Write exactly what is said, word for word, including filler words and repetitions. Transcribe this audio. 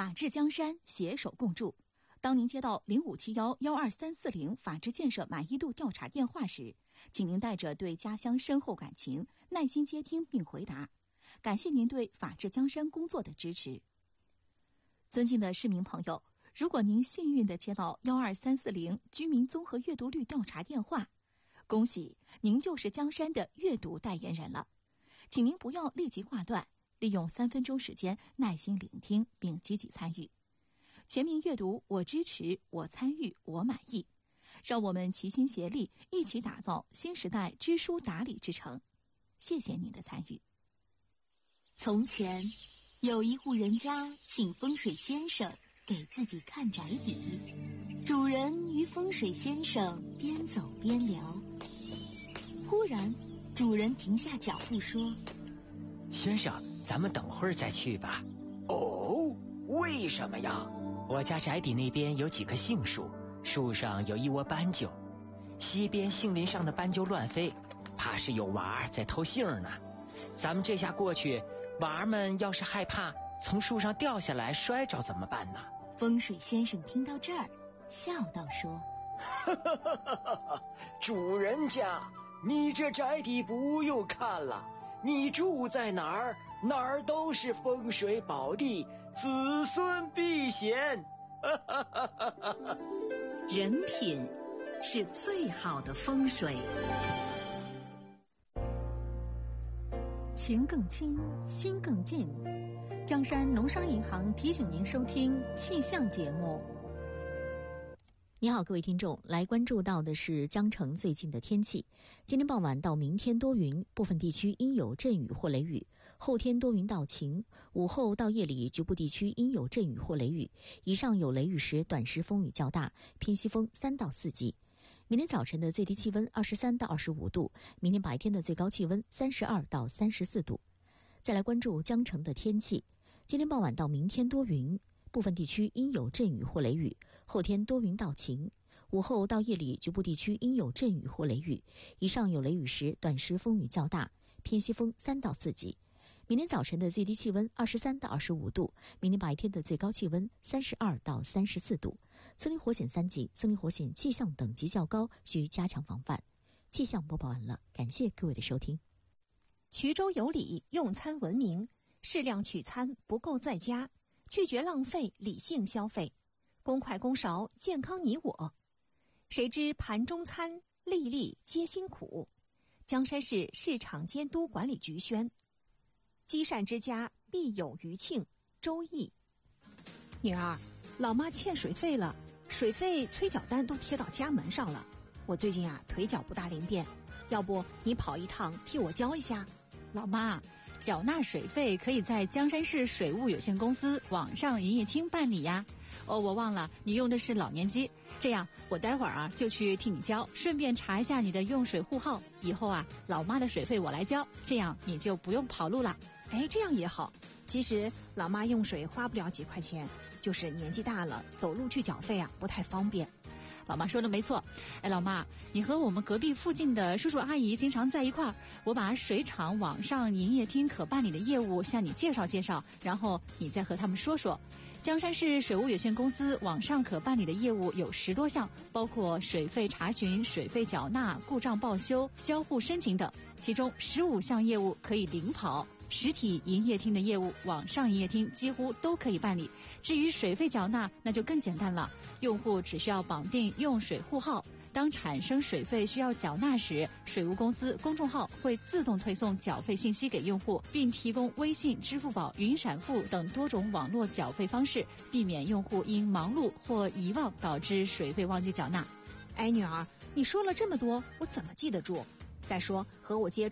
法治江山，携手共筑。当您接到零五七幺幺二三四零法治建设满意度调查电话时，请您带着对家乡深厚感情，耐心接听并回答。感谢您对法治江山工作的支持。尊敬的市民朋友，如果您幸运地接到幺二三四零居民综合阅读率调查电话，恭喜您就是江山的阅读代言人了。请您不要立即挂断，利用三分钟时间耐心聆听并积极参与。全民阅读，我支持，我参与，我满意。让我们齐心协力，一起打造新时代知书达理之城。谢谢您的参与。 从前有一户人家请风水先生给自己看宅邸，主人与风水先生边走边聊。忽然主人停下脚步说： 先生，咱们等会儿再去吧。 哦，为什么呀？ 我家宅邸那边有几棵杏树，树上有一窝斑鸠，西边杏林上的斑鸠乱飞，怕是有娃儿在偷杏呢。咱们这下过去，娃儿们要是害怕从树上掉下来摔着怎么办呢？ 风水先生听到这儿笑道说： 主人家，你这宅邸不用看了，你住在哪儿哪儿都是风水宝地，子孙避险。 人品是最好的风水。 情更亲，心更近。江山农商银行提醒您收听气象节目。 你好，各位听众，来关注到的是江城最近的天气。今天傍晚到明天多云，部分地区阴有阵雨或雷雨，后天多云到晴，午后到夜里局部地区阴有阵雨或雷雨，以上有雷雨时短时风雨较大，偏西风三到四级。明天早晨的最低气温二十三到二十五度，明天白天的最高气温三十二到三十四度。再来关注江城的天气。今天傍晚到明天多云，部分地区阴有阵雨或雷雨，后天多云到晴，午后到夜里局部地区阴有阵雨或雷雨，以上有雷雨时短时风雨较大，偏西风三到四级。明天早晨的最低气温二十三到二十五度，明天白天的最高气温三十二到三十四度。森林火险三级，森林火险气象等级较高，需加强防范。气象播报完了，感谢各位的收听。 衢州有礼，用餐文明，适量取餐，不够在家，拒绝浪费，理性消费，公筷公勺，健康你我。谁知盘中餐，粒粒皆辛苦。江山市市场监督管理局宣。积善之家必有余庆。周易。女儿，老妈欠水费了，水费催缴单都贴到家门上了。我最近啊腿脚不大灵便，要不你跑一趟替我交一下？ 老妈，缴纳水费可以在江山市水务有限公司网上营业厅办理呀。哦，我忘了你用的是老年机，这样我待会儿啊就去替你交，顺便查一下你的用水户号。以后啊，老妈的水费我来交，这样你就不用跑路了。 哎，这样也好。其实老妈用水花不了几块钱，就是年纪大了，走路去缴费啊不太方便。 老妈说的没错。哎，老妈，你和我们隔壁附近的叔叔阿姨经常在一块儿，我把水厂网上营业厅可办理的业务向你介绍介绍，然后你再和他们说说。江山市水务有限公司网上可办理的业务有十多项，包括水费查询、水费缴纳、故障报修、销户申请等，其中十五项业务可以零跑。实体营业厅的业务，网上营业厅几乎都可以办理。至于水费缴纳，那就更简单了，用户只需要绑定用水户号，当产生水费需要缴纳时，水务公司公众号会自动推送缴费信息给用户，并提供微信、支付宝、云闪付等多种网络缴费方式，避免用户因忙碌或遗忘导致水费忘记缴纳。 哎，女儿，你说了这么多，我怎么记得住？再说和我接